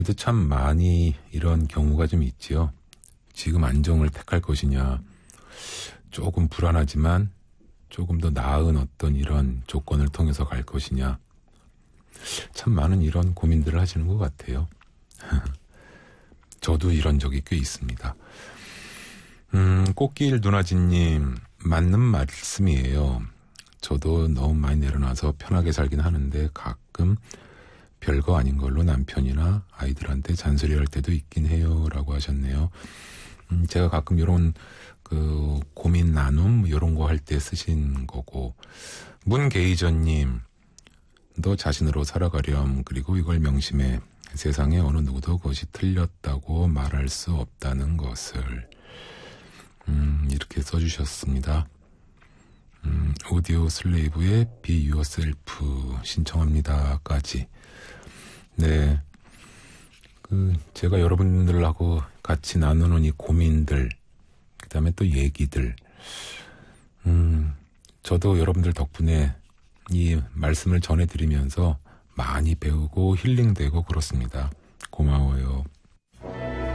근데 참 많이 이런 경우가 좀 있지요. 지금 안정을 택할 것이냐, 조금 불안하지만 조금 더 나은 어떤 이런 조건을 통해서 갈 것이냐, 참 많은 이런 고민들을 하시는 것 같아요. 저도 이런 적이 꽤 있습니다. 꽃길 누나지님, 맞는 말씀이에요. 저도 너무 많이 내려놔서 편하게 살긴 하는데 가끔 별거 아닌 걸로 남편이나 아이들한테 잔소리할 때도 있긴 해요. 라고 하셨네요. 제가 가끔 이런 고민 나눔 이런 거 할 때 쓰신 거고, 문게이저님, 너 자신으로 살아가렴. 그리고 이걸 명심해. 세상에 어느 누구도 그것이 틀렸다고 말할 수 없다는 것을. 이렇게 써주셨습니다. 오디오 슬레이브의 Be Yourself 신청합니다까지. 네. 제가 여러분들하고 같이 나누는 이 고민들, 그 다음에 또 얘기들, 저도 여러분들 덕분에 이 말씀을 전해드리면서 많이 배우고 힐링되고 그렇습니다. 고마워요.